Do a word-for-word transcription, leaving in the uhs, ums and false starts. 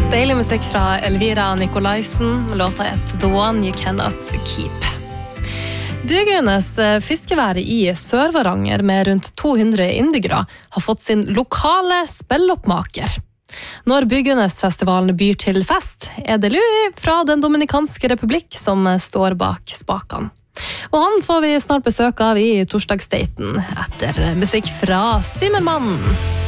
Deilig musikk fra Elvira Nikolaisen. Låta heter The One You Cannot Keep. Bygøynes fiskevære i Sør-Varanger med rundt to hundre innbyggere har fått sin lokale spilloppmaker. Når Bygøynesfestivalen byr til fest, er det Louis fra den Dominikanske Republikk som står bak spakene. Og han får vi snart besøk av i torsdagsdaten etter musikk fra Zimmermann.